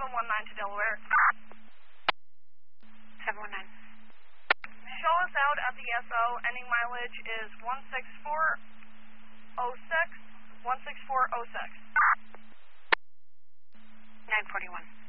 719 to Delaware. 719. Show us out at the SO. Ending mileage is 16406. 16406. 941.